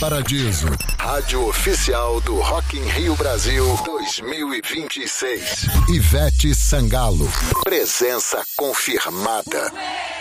Paradiso, rádio oficial do Rock in Rio Brasil 2026. Ivete Sangalo, presença confirmada.